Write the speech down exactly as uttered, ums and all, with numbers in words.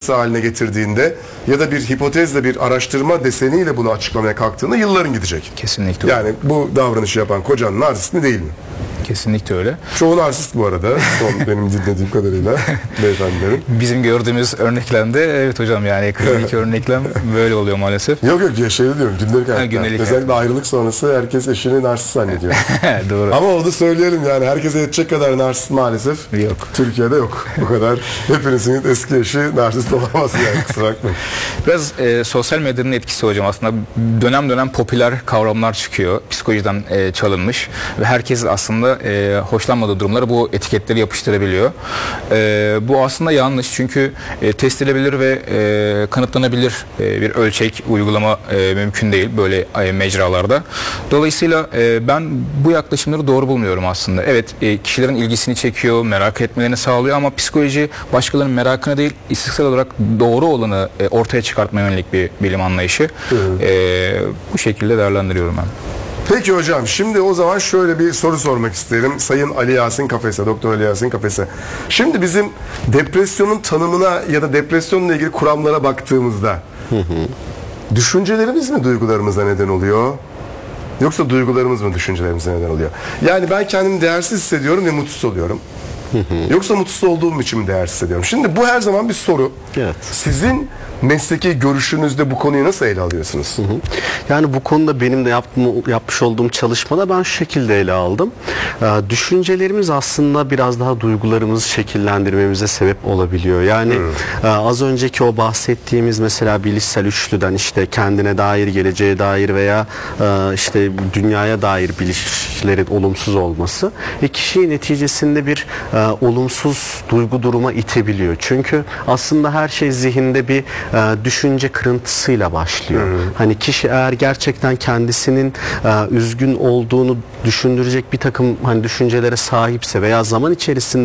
konusu haline getirdiğinde ya da bir hipotezle, bir araştırma deseniyle bunu açıklamaya kalktığında yılların gidecek. Kesinlikle. Yani bu davranışı yapan kocan narsist mi değil mi? Kesinlikle öyle. Çoğu narsist bu arada. Son benim dinlediğim kadarıyla beyefendilerin. Bizim gördüğümüz örneklemde evet hocam, yani klinik örneklem böyle oluyor maalesef. Yok yok ya, şey diyorum, gündelik hayatta. Gündelik Özellikle hayat. ayrılık sonrası herkes eşini narsist zannediyor. Doğru. Ama onu söyleyelim, yani herkese yetecek kadar narsist maalesef Yok. Türkiye'de yok. Bu kadar hepinizin eski eşi narsist olamaz yani, kusura bakmayın. Biraz e, sosyal medyanın etkisi hocam, aslında dönem dönem popüler kavramlar çıkıyor. Psikolojiden e, çalınmış ve herkes aslında e, hoşlanmadığı durumlara bu etiketleri yapıştırabiliyor. E, bu aslında yanlış, çünkü e, test edilebilir ve e, kanıtlanabilir e, bir ölçek, uygulama e, mümkün değil böyle e, mecralarda. Dolayısıyla e, ben bu yaklaşımları doğru bulmuyorum aslında. Evet, e, kişilerin ilgisini çekiyor, merak etmelerini sağlıyor ama psikoloji başkalarının merakına değil, istatistiksel olarak doğru olanı e, ortaya çıkartmaya yönelik bir bilim anlayışı. E, bu şekilde değerlendiriyorum ben. Peki hocam, şimdi o zaman şöyle bir soru sormak isterim Sayın Ali Yasin Kafes'e, Doktor Ali Yasin Kafes'e. Şimdi bizim depresyonun tanımına ya da depresyonla ilgili kuramlara baktığımızda hı hı. düşüncelerimiz mi duygularımıza neden oluyor? Yoksa duygularımız mı düşüncelerimize neden oluyor? Yani ben kendimi değersiz hissediyorum ve mutsuz oluyorum. Hı hı. Yoksa mutsuz olduğum için mi değersiz hissediyorum? Şimdi bu her zaman bir soru. Evet. Sizin mesleki görüşünüzde bu konuyu nasıl ele alıyorsunuz? Hı hı. Yani bu konuda benim de yaptığım, yapmış olduğum çalışmada ben şu şekilde ele aldım. Ee, düşüncelerimiz aslında biraz daha duygularımızı şekillendirmemize sebep olabiliyor. Yani hmm. e, az önceki o bahsettiğimiz mesela bilişsel üçlüden, işte kendine dair, geleceğe dair veya e, işte dünyaya dair bilişlerin olumsuz olması e, kişiyi neticesinde bir e, olumsuz duygu duruma itebiliyor. Çünkü aslında her şey zihinde bir e, düşünce kırıntısıyla başlıyor. Hmm. Hani kişi eğer gerçekten kendisinin e, üzgün olduğunu düşündürecek bir takım hani düşüncelere sahipse veya zaman içerisinde